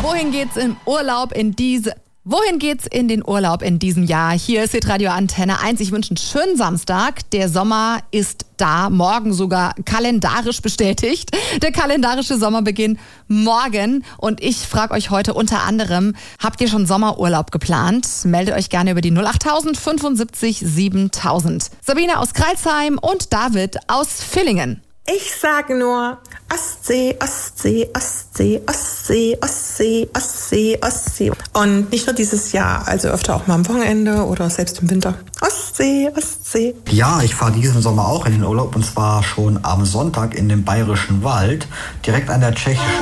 Wohin geht's in den Urlaub in diesem Jahr? Hier ist Hitradio Antenne 1. Ich wünsche einen schönen Samstag. Der Sommer ist da, morgen sogar kalendarisch bestätigt. Der kalendarische Sommerbeginn morgen. Und ich frage euch heute unter anderem, habt ihr schon Sommerurlaub geplant? Meldet euch gerne über die 08000 75 7000. Sabine aus Crailsheim und David aus Villingen. Ich sage nur Ostsee, Ostsee, Ostsee, Ostsee, Ostsee, Ostsee, Ostsee. Und nicht nur dieses Jahr, also öfter auch mal am Wochenende oder selbst im Winter. Ostsee, Ostsee. Ja, ich fahre diesen Sommer auch in den Urlaub und zwar schon am Sonntag in den Bayerischen Wald, direkt an der tschechischen